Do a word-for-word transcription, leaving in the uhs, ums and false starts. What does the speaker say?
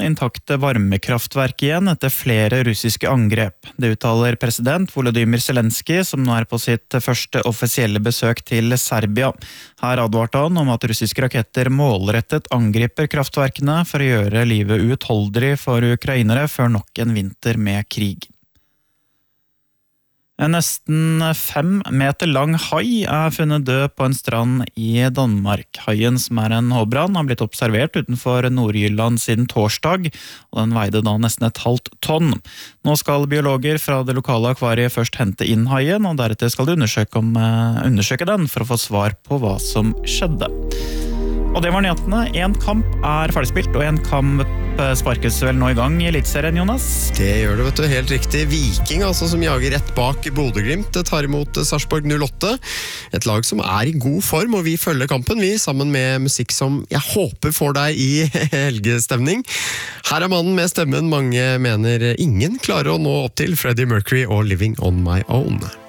intakte varmekraftverk igjen etter flere russiske angrep. Det uttaler president Volodymyr Zelensky, som nå er på sitt første offisielle besøk til Serbia. Her advarte han om at russiske raketter målrettet angriper kraftverkene for å gjøre livet uutholdelig for ukrainere før nok en vinter med krig. En nesten fem meter lang hai er funnet død på en strand i Danmark. Haien, som er en hårbrann, har blitt observert utenfor Nordjylland siden torsdag, og den veide da nesten et halvt tonn. Nå skal biologer fra det lokale akvariet først hente inn haien, og deretter skal de undersøke, om, undersøke den for å få svar på hva som skjedde. Og det var nyhetene. En kamp er ferdigspilt, og en kamp sparkes vel nå i gang i Elitserien, Jonas? Det gjør det, vet du. Helt riktig. Viking, altså, som jager rett bak Bodø/Glimt, tar imot Sarpsborg null åtte. Et lag som er i god form, og vi følger kampen, vi, sammen med musikk som jeg håper får deg i helgestemning. Her er mannen med stemmen mange mener ingen klarer å nå opp til, Freddie Mercury og Living on My Own.